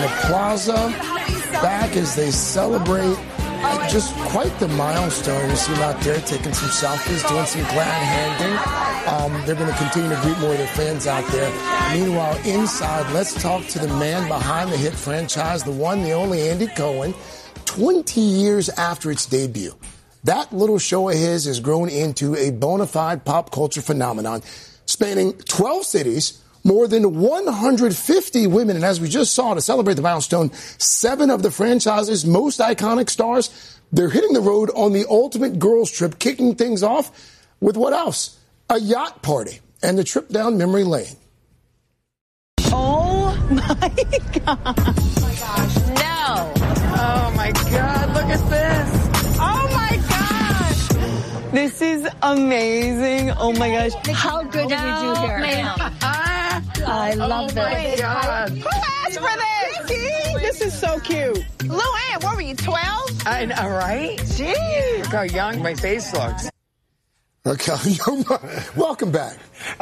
the plaza back as they celebrate just quite the milestone. You see them out there taking some selfies, doing some glad handing. They're going to continue to greet more of their fans out there. Meanwhile, inside, let's talk to the man behind the hit franchise, the one, the only Andy Cohen. 20 years after its debut, that little show of his has grown into a bona fide pop culture phenomenon, spanning 12 cities, more than 150 women, and as we just saw, to celebrate the milestone, 7 of the franchise's most iconic stars, they're hitting the road on the ultimate girls trip, kicking things off with what else? A yacht party and the trip down memory lane. Oh, my God. Oh, my gosh, no. Oh, my God, look at this. Oh, my gosh. This is amazing. Oh, my gosh. How good did we do here? I love this. God. Who asked for this? This is so cute. Luann, what were you, 12? I know, right? Gee. Look how young my face looks. Okay, welcome back.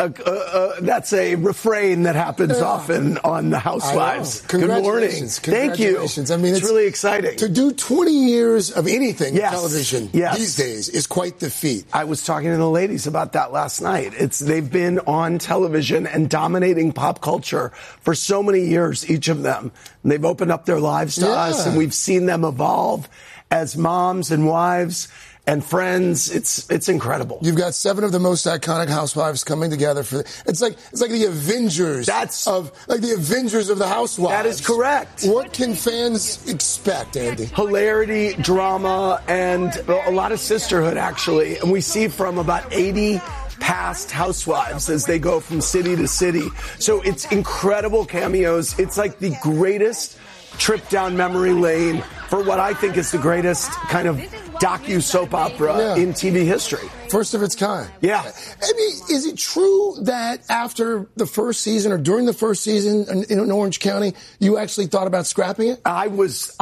That's a refrain that happens often on The Housewives. Good morning. Thank you. I mean, it's really exciting. To do 20 years of anything yes. television these days is quite the feat. I was talking to the ladies about that last night. They've been on television and dominating pop culture for so many years, each of them. And they've opened up their lives to us, and we've seen them evolve as moms and wives and friends. It's incredible. You've got 7 of the most iconic housewives coming together for it's like the Avengers of the Housewives. That is correct. What can fans expect, Andy? Hilarity, drama, and a lot of sisterhood, actually. And we see from about 80 past housewives as they go from city to city. So it's incredible cameos. It's like the greatest trip down memory lane for what I think is the greatest kind of docu-soap opera in TV history. First of its kind. Yeah. I mean, is it true that after the first season or during the first season in Orange County, you actually thought about scrapping it? I was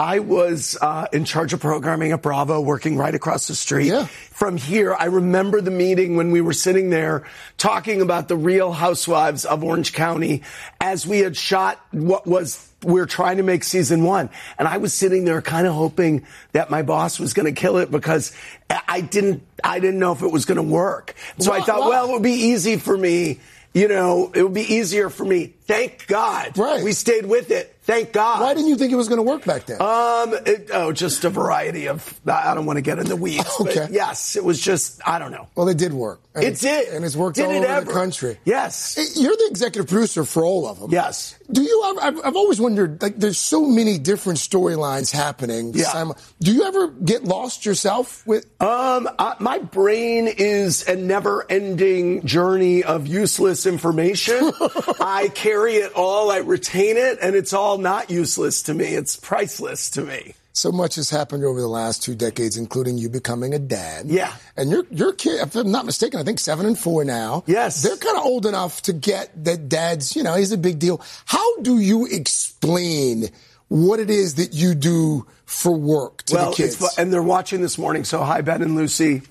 in charge of programming at Bravo, working right across the street. Yeah. From here, I remember the meeting when we were sitting there talking about the Real Housewives of Orange County as we had shot we're trying to make season 1. And I was sitting there kind of hoping that my boss was going to kill it because I didn't know if it was going to work. So I thought, well, it would be easy for me. You know, it would be easier for me. Thank God. Right. We stayed with it. Thank God. Why didn't you think it was going to work back then? Just a variety of, I don't want to get in the weeds. Okay. But yes, it was just, I don't know. Well, it did work. And it did. And it's worked all over the country. Yes. You're the executive producer for all of them. Yes. I've always wondered, like, there's so many different storylines happening. Yeah. Do you ever get lost yourself with? My brain is a never-ending journey of useless information. I carry it all, I retain it, and it's all not useless to me. It's priceless to me. So much has happened over the last 2 decades, including you becoming a dad. Yeah. And your kid, if I'm not mistaken, I think 7 and 4 now. Yes. They're kind of old enough to get that dad's, he's a big deal. How do you explain what it is that you do for work to the kids? And they're watching this morning, so hi, Ben and Lucy.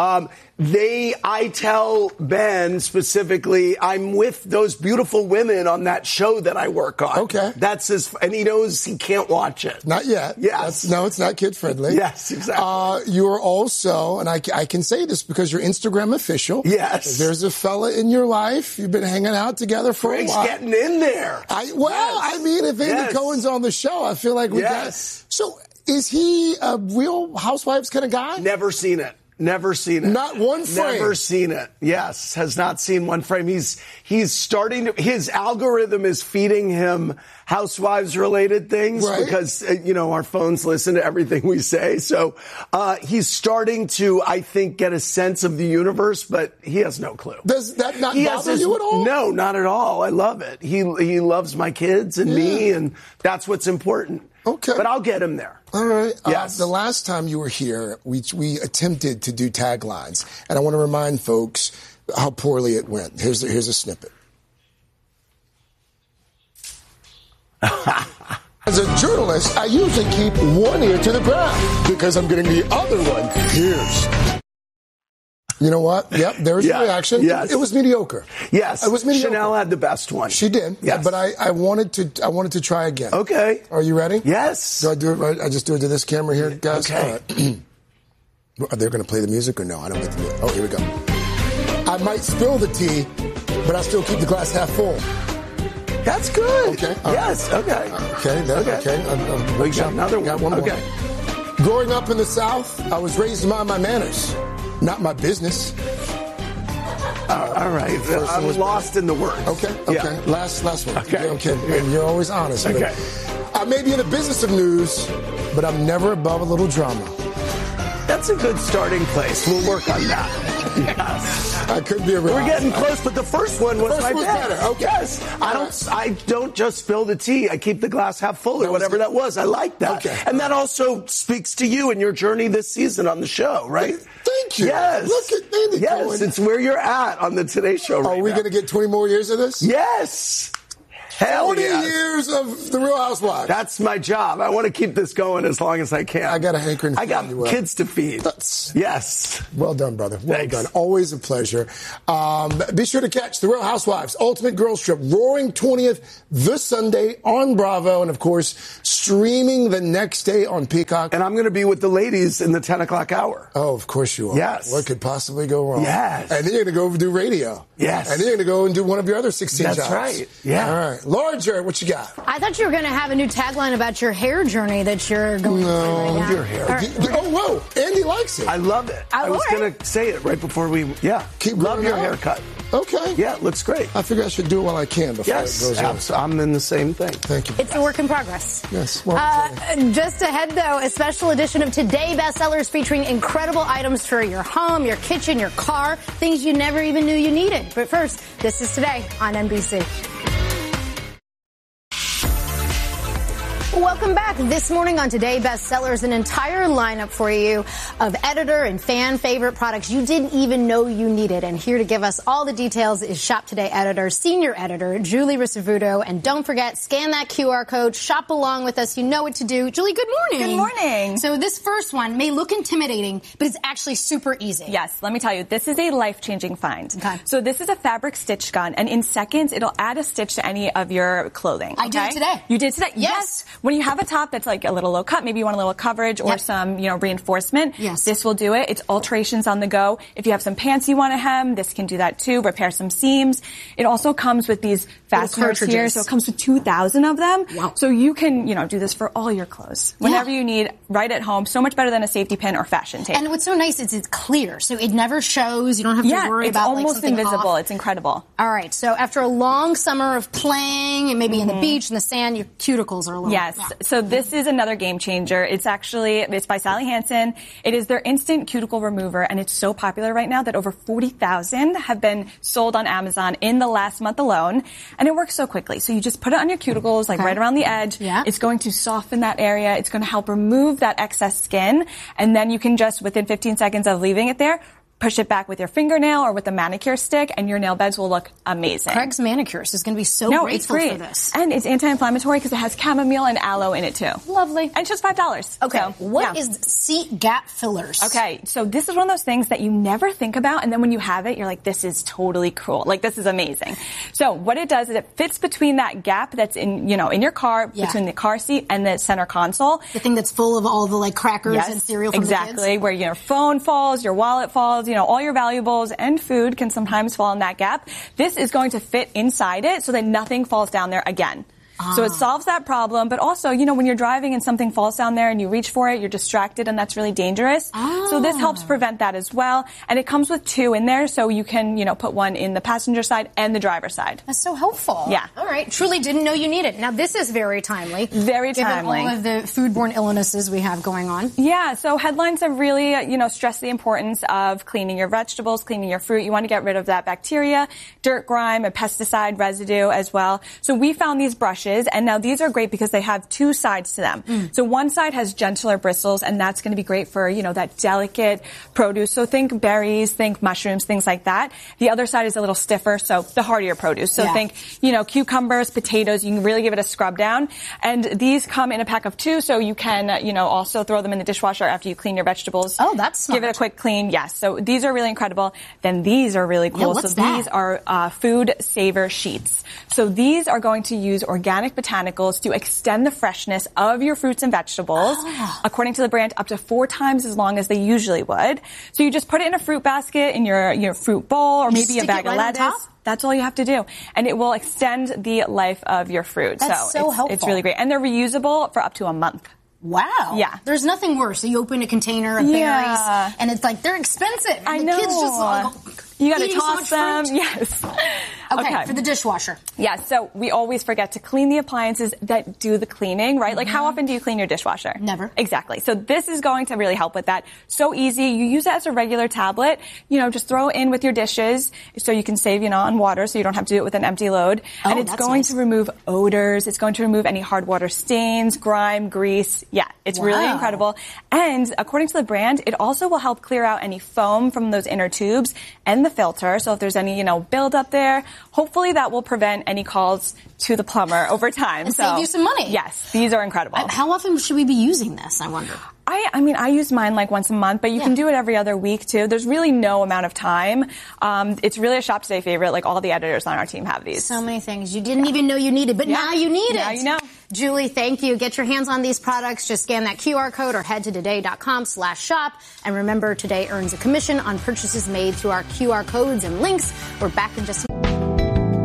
I tell Ben specifically, I'm with those beautiful women on that show that I work on. Okay. And he knows he can't watch it. Not yet. Yes. No, it's not kid friendly. Yes, exactly. You're also, and I can say this because you're Instagram official. Yes. There's a fella in your life. You've been hanging out together for a while. Getting in there. If Andy Cohen's on the show, I feel like we got. So is he a Real Housewives kind of guy? Never seen it. Never seen it. Not one frame. Never seen it. Yes, has not seen one frame. He's starting to, his algorithm is feeding him Housewives related things because, our phones listen to everything we say. So, he's starting to, I think, get a sense of the universe, but he has no clue. Does that not bother you at all? No, not at all. I love it. He loves my kids and me, and that's what's important. Okay. But I'll get him there. All right. Yes. The last time you were here, we attempted to do taglines. And I want to remind folks how poorly it went. Here's a snippet. As a journalist, I usually keep one ear to the ground because I'm getting the other one. Here's. You know what? Yep, there was a reaction. Yes. It was mediocre. Yes. It was mediocre. Chanel had the best one. She did. Yes. But I wanted to try again. Okay. Are you ready? Yes. Do I do it right? I just do it to this camera here, guys? Okay. All right. Are they going to play the music or no? I don't get the music. Oh, here we go. I might spill the tea, but I still keep the glass half full. That's good. Okay. Yes. Okay. Okay. We got another one. Got one more. Okay. Growing up in the South, I was raised to mind my manners, not my business. All right. I'm lost in the words. Okay. Yeah. Last one. Okay. And you're always honest. Okay. I may be in the business of news, but I'm never above a little drama. That's a good starting place. We'll work on that. Yes. I could be a real. We're getting close, but the first one was my better. Okay. Yes. I don't just spill the tea. I keep the glass half full or whatever that was. I like that. Okay. And that also speaks to you and your journey this season on the show, right? Thank you. Yes. Look at Andy. Yes, it's where you're at on the Today Show right now. Are we going to get 20 more years of this? Yes. Hell 40 yes. years of The Real Housewives. That's my job. I want to keep this going as long as I can. I got a hankering. I got kids to feed. Yes. Well done, brother. Well Thanks. done. Always a pleasure. Be sure to catch The Real Housewives Ultimate Girls Trip Roaring 20th this Sunday on Bravo, and of course streaming the next day on Peacock. And I'm going to be with the ladies in the 10 o'clock hour. Oh, of course you are. Yes. What could possibly go wrong? Yes. And then you're going to go do radio. Yes. And then you're going to go and do one of your other 16 jobs. That's right. Yeah. All right. Laura Jarrett, what you got? I thought you were going to have a new tagline about your hair journey that you're going through right now. Your hair. Oh, whoa. Andy likes it. I love it. I was going to say it right before we, Keep love your out. haircut. Okay. Yeah, it looks great. I figure I should do it while I can before it goes Yes, I'm in the same thing. Thank you. It's a work in progress. Yes. Well, just ahead, though, a special edition of Today Bestsellers featuring incredible items for your home, your kitchen, your car, things you never even knew you needed. But first, this is Today on NBC. Welcome back. This morning on Today Bestsellers, an entire lineup for you of editor and fan favorite products you didn't even know you needed. And here to give us all the details is Shop Today editor, senior editor, Julie Risavuto. And don't forget, scan that QR code, shop along with us. You know what to do. Julie, good morning. Good morning. So this first one may look intimidating, but it's actually super easy. Yes, let me tell you, this is a life-changing find. Okay. So this is a fabric stitch gun, and in seconds, it'll add a stitch to any of your clothing. I did it today. You did today? Yes. When you have a top that's like a little low cut, maybe you want a little coverage or some, reinforcement. Yes. This will do it. It's alterations on the go. If you have some pants you want to hem, this can do that too. Repair some seams. It also comes with these fasteners here, so it comes with 2,000 of them. Wow. So you can, do this for all your clothes whenever you need, right at home. So much better than a safety pin or fashion tape. And what's so nice is it's clear, so it never shows. You don't have to worry about it's almost invisible. Off. It's incredible. All right, so after a long summer of playing and maybe in the beach, in the sand, your cuticles are a little... Yes. So this is another game changer. It's by Sally Hansen. It is their instant cuticle remover, and it's so popular right now that over 40,000 have been sold on Amazon in the last month alone. And it works so quickly. So you just put it on your cuticles, right around the edge. Yeah. It's going to soften that area. It's going to help remove that excess skin. And then you can just, within 15 seconds of leaving it there, push it back with your fingernail or with a manicure stick, and your nail beds will look amazing. Craig's Manicures is going to be so it's grateful great for this. And it's anti-inflammatory because it has chamomile and aloe in it too. Lovely. And it's just $5. Okay, So, what is seat gap fillers? Okay, so this is one of those things that you never think about, and then when you have it, you're like, this is totally cool. Like, this is amazing. So what it does is it fits between that gap that's in your car, between the car seat and the center console. The thing that's full of all the crackers and cereal from the kids? Where your phone falls, your wallet falls, all your valuables and food can sometimes fall in that gap. This is going to fit inside it so that nothing falls down there again. So it solves that problem, but also, when you're driving and something falls down there and you reach for it, you're distracted, and that's really dangerous. So this helps prevent that as well. And it comes with 2 in there, so you can, put one in the passenger side and the driver's side. That's so helpful. Yeah. All right. Truly didn't know you needed. Now, this is very timely. Very given timely. all of the foodborne illnesses we have going on. Yeah, so headlines have really, stressed the importance of cleaning your vegetables, cleaning your fruit. You want to get rid of that bacteria, dirt, grime, and pesticide residue as well. So we found these brushes dishes. And now these are great because they have two sides to them. So one side has gentler bristles, and that's going to be great for, you know, that delicate produce. So think berries, think mushrooms, things like that. The other side is a little stiffer, so the heartier produce. So think, you know, cucumbers, potatoes. You can really give it a scrub down. And these come in a pack of 2, so you can, you know, also throw them in the dishwasher after you clean your vegetables. Oh, that's smart. Give it a quick clean. Yes. So these are really incredible. Then these are really cool. What's so that? These are food saver sheets. So these are going to use organic botanicals to extend the freshness of your fruits and vegetables, according to the brand, up to 4 times as long as they usually would. So you just put it in a fruit basket, in your fruit bowl, or maybe a bag of lettuce. That's all you have to do. And it will extend the life of your fruit. That's so helpful. It's really great. And they're reusable for up to a month. Wow. Yeah. There's nothing worse. So you open a container of berries, and it's like, they're expensive. And I the know. kids just you got to eating so toss much them. fruit. Yes. Okay, for the dishwasher. Yeah, so we always forget to clean the appliances that do the cleaning, right? Like, how often do you clean your dishwasher? Never. Exactly. So this is going to really help with that. So easy. You use it as a regular tablet. You know, just throw it in with your dishes so you can save, you know, on water so you don't have to do it with an empty load. And it's going to remove odors. It's going to remove any hard water stains, grime, grease. Yeah, it's really incredible. And according to the brand, it also will help clear out any foam from those inner tubes and the filter. So if there's any, you know, buildup there, hopefully that will prevent any calls to the plumber over time. And save you some money. Yes, these are incredible. How often should we be using this, I wonder? I mean, I use mine like once a month, but you can do it every other week too. There's really no amount of time. It's really a Shop Today favorite. Like, all the editors on our team have these. So many things you didn't even know you needed, but now you need it. Now you know. Julie, thank you. Get your hands on these products. Just scan that QR code or head to today.com/shop. And remember, Today earns a commission on purchases made through our QR codes and links. We're back in just a minute.